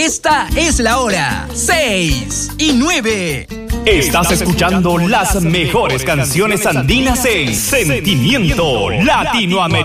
Esta es la hora 6:09. Estás escuchando las mejores canciones andinas en Sentimiento Latinoamericano.